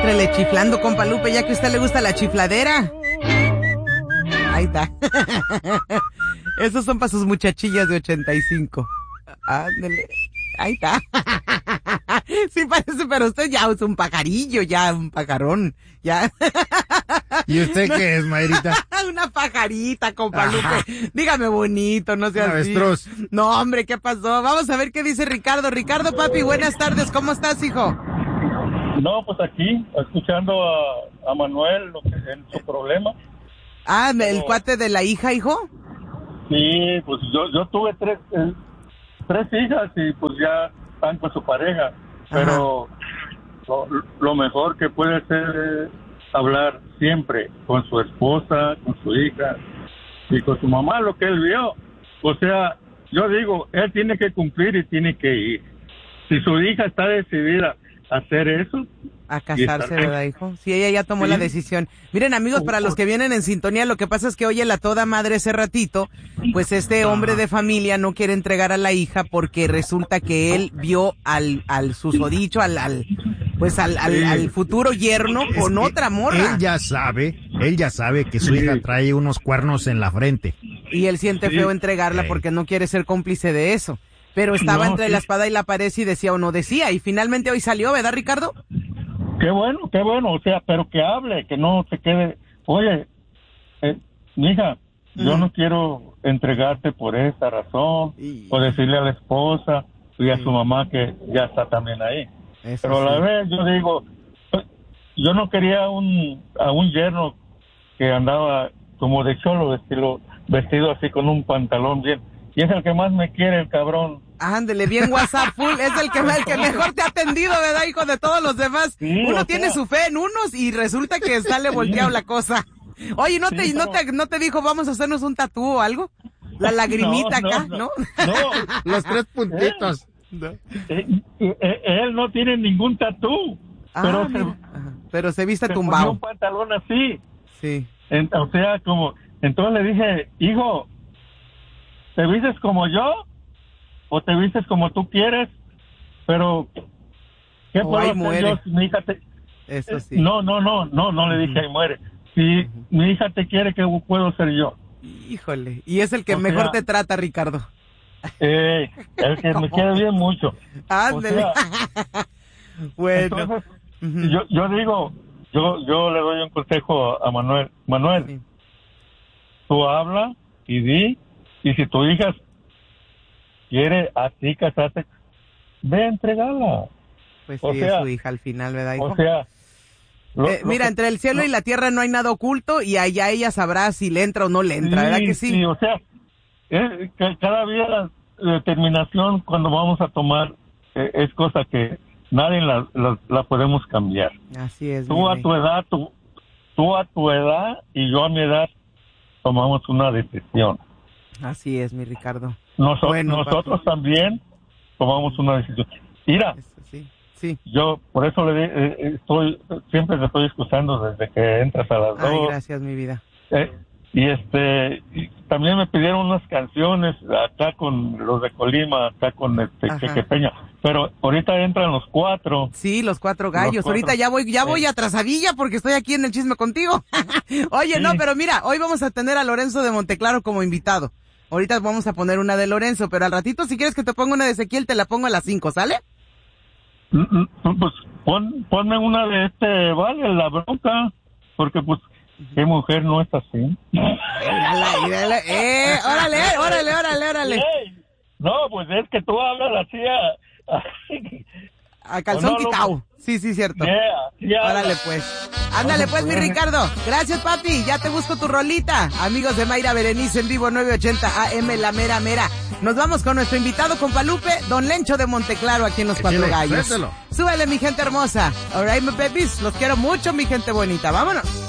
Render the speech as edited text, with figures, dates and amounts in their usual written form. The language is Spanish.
Éntrele chiflando, compa Lupe, ya que a usted le gusta la chifladera. Ahí está. Esos son para sus muchachillas de 85. Ándale. Ahí está. Sí parece, pero usted ya es un pajarillo, ya un pajarón, ya. ¿Y usted qué es, Mayrita? Una pajarita, compa Lupe. Dígame bonito, no sea así. Avestruz. No, hombre, ¿qué pasó? Vamos a ver qué dice Ricardo. Ricardo, papi, buenas tardes, ¿cómo estás, hijo? No, pues aquí, escuchando a Manuel en su problema. Ah, ¿el cuate de la hija, hijo? Sí, pues yo tuve tres hijas y pues ya están con su pareja, pero lo mejor que puede ser es hablar siempre con su esposa, con su hija y con su mamá, lo que él vio. O sea, yo digo, él tiene que cumplir y tiene que ir. Si su hija está decidida a hacer eso, a casarse, ¿verdad, hijo? Sí, ella ya tomó la decisión. Miren, amigos, para los que vienen en sintonía, lo que pasa es que oye la toda madre ese ratito, pues este hombre de familia no quiere entregar a la hija porque resulta que él vio al susodicho, al futuro yerno con otra morra. Él ya sabe que su hija trae unos cuernos en la frente. Y él siente feo entregarla porque no quiere ser cómplice de eso. Pero estaba entre la espada y la pared y decía o no decía. Y finalmente hoy salió, ¿verdad, Ricardo? Qué bueno, o sea, pero que hable, que no se quede. Oye, mija, yo no quiero entregarte por esta razón, o decirle a la esposa y a su mamá que ya está también ahí. Eso pero a la sí. vez yo digo, yo no quería a un yerno que andaba como de cholo, vestido así con un pantalón bien. Y es el que más me quiere, el cabrón. Ándele, bien WhatsApp full, es el que mejor te ha atendido, ¿verdad, hijo? De todos los demás. Sí, uno tiene su fe en unos y resulta que sale volteado la cosa. Oye, ¿no te dijo vamos a hacernos un tatú o algo? La lagrimita acá, ¿no? Los 3 puntitos. Él no tiene ningún tatú, pero se viste ponía tumbado. un pantalón así. Sí. O sea, entonces le dije, hijo, ¿te vistes como yo? ¿O te vistes como tú quieres? Pero, ¿qué puedo hacer yo si mi hija te... Eso sí. No, le dije, ahí muere. Si mi hija te quiere, ¿qué puedo hacer yo? Híjole, y es el que mejor te trata, Ricardo. El que me quiere bien mucho. Ándale. O sea, bueno. Entonces, yo digo, yo le doy un consejo a Manuel. Manuel, tú habla y di, y si tu hija quiere así casarse, ve a entregarla. Pues sí, es su hija al final, ¿verdad, hijo? O sea, mira, entre el cielo y la tierra no hay nada oculto y allá ella sabrá si le entra o no le entra, ¿verdad que sí? Sí, o sea, cada día la determinación cuando vamos a tomar es cosa que nadie la podemos cambiar. Así es. Tú a tu edad, tú a tu edad y yo a mi edad tomamos una decisión. Así es, mi Ricardo. Nosotros también tomamos una decisión. Mira, sí. Yo por eso siempre te estoy escuchando desde que entras a las 2. Ay, gracias, mi vida. Y también me pidieron unas canciones acá con los de Colima, acá con Cheque Peña. Pero ahorita entran los 4. Sí, los 4 gallos. Ahorita ya voy a Trazadilla porque estoy aquí en el chisme contigo. Oye, no, pero mira, hoy vamos a tener a Lorenzo de Monteclaro como invitado. Ahorita vamos a poner una de Lorenzo, pero al ratito si quieres que te ponga una de Ezequiel, te la pongo a las 5, ¿sale? Pues ponme una de vale, la bronca, porque pues, ¿qué mujer no es así? Órale. No, pues es que tú hablas así a calzón quitao. Sí, cierto. Órale, pues. Ándale, pues, mi Ricardo. Gracias, papi. Ya te busco tu rolita. Amigos de Mayra Berenice en vivo, 980 AM, la mera mera. Nos vamos con nuestro invitado, compa Lupe, Don Lencho de Monteclaro, aquí en Los 4 Gallos. Súbele, mi gente hermosa. All right, my babies. Los quiero mucho, mi gente bonita. Vámonos.